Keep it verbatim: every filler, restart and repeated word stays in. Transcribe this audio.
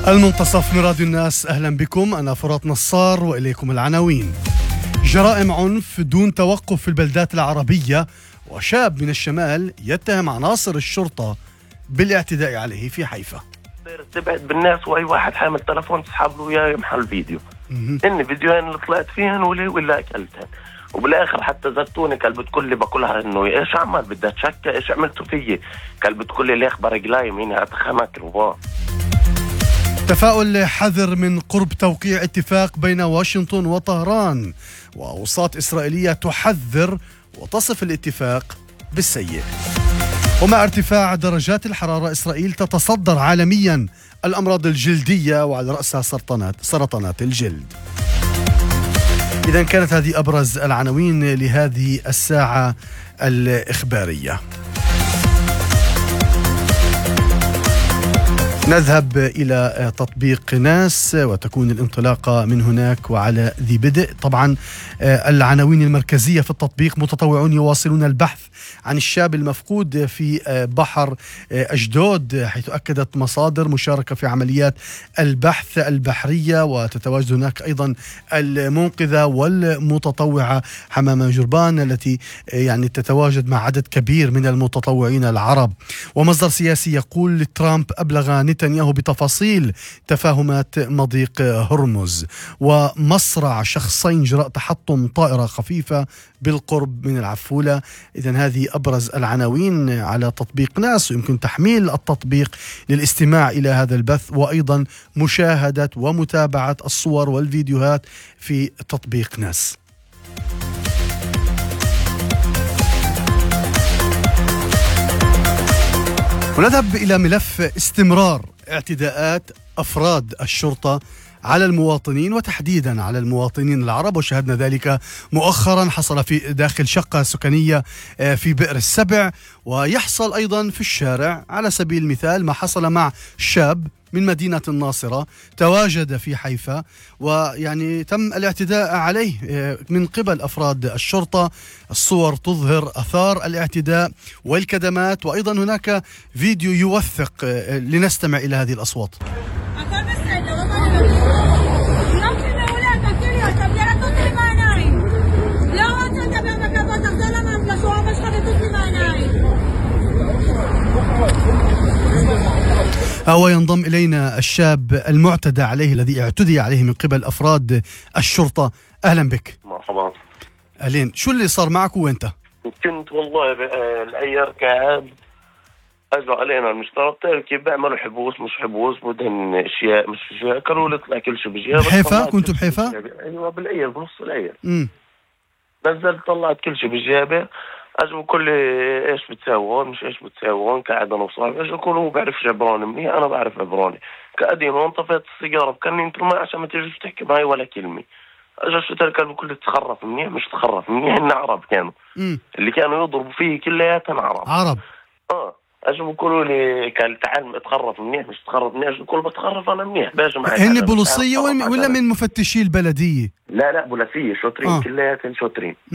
المنتصف من راديو الناس، أهلا بكم. أنا فرات نصار وإليكم العناوين. جرائم عنف دون توقف في البلدات العربية، وشاب من الشمال يتهم عناصر الشرطة بالاعتداء عليه في حيفا. تبعد بالناس، واي واحد حامل تلفون تسحب له اياه يمحل فيديو. ان فيديوهين اللي طلعت فيهن ولا ولا اكلتهن، وبالاخر حتى زتوني كلبة كل بقولها انه ايش عمل بدها تشكى، ايش عملتوا فيي؟ كلبة كل اللي اخبار قلايم هنا اتخمك رباه. تفاؤل حذر من قرب توقيع اتفاق بين واشنطن وطهران، وأوساط إسرائيلية تحذر وتصف الاتفاق بالسيء. ومع ارتفاع درجات الحرارة، إسرائيل تتصدر عالميا الأمراض الجلدية وعلى رأسها سرطانات سرطانات الجلد. إذن كانت هذه أبرز العناوين لهذه الساعة الإخبارية. نذهب إلى تطبيق ناس وتكون الانطلاقة من هناك وعلى ذي بدء. طبعا العناوين المركزية في التطبيق: متطوعون يواصلون البحث عن الشاب المفقود في بحر أشدود، حيث أكدت مصادر مشاركة في عمليات البحث البحرية، وتتواجد هناك أيضا المنقذة والمتطوعة حمامة جربان التي يعني تتواجد مع عدد كبير من المتطوعين العرب. ومصدر سياسي يقول ترامب أبلغ نتنياهو بتفاصيل تفاهمات مضيق هرمز. ومصرع شخصين جراء تحطم طائرة خفيفة بالقرب من العفولة. إذن هذه أبرز العناوين على تطبيق ناس، ويمكن تحميل التطبيق للاستماع إلى هذا البث، وأيضا مشاهدة ومتابعة الصور والفيديوهات في تطبيق ناس. ونذهب إلى ملف استمرار اعتداءات أفراد الشرطة على المواطنين، وتحديدا على المواطنين العرب، وشاهدنا ذلك مؤخرا حصل في داخل شقة سكنية في بئر السبع، ويحصل أيضا في الشارع. على سبيل المثال ما حصل مع شاب من مدينة الناصرة تواجد في حيفا، ويعني تم الاعتداء عليه من قبل أفراد الشرطة. الصور تظهر أثار الاعتداء والكدمات، وأيضا هناك فيديو يوثق. لنستمع إلى هذه الأصوات. أو ينضم إلينا الشاب المعتدى عليه الذي اعتدي عليه من قبل أفراد الشرطة. أهلا بك. مرحبا. أهلين. شو اللي صار معك وأنت؟ كنت والله الأيار قاعد، أجوا علينا المشترطة كيف بيعملوا حبوس مش حبوس، بدهن أشياء مش أشياء، قالوا لي اطلع كل شيء بجيبك. بحيفا؟ كنتوا بحيفا؟ أيوة بالأيار بنص الأيار. امم نزلت طلعت كل شيء بجيبه. أجوا كل إيش بتساوون مش إيش بتساوون، قاعد أنا وصاحبي أجوا كل هو بعرف عبراني مني، أنا بعرف عبراني. قاعدين هون طفيت السيجارة كأني أنتم ما عشان ما تيجوا تحكي معي ولا كلمة. أجوا شو تركوا كل تخرف مني مش تخرف مني، هن عرب كانوا. مم. اللي كانوا يضربوا فيه كلياتهم عرب. عرب. آه أجوا بيقولوا لي قال تعال تخرف منيح مش تخرف منيح، أجوا بقول بتخرف أنا منيح باجي معي. هن بوليسية ولا من مفتشي البلدية؟ لا لا بوليسية شاطرين. آه. كلياتهم شاطرين.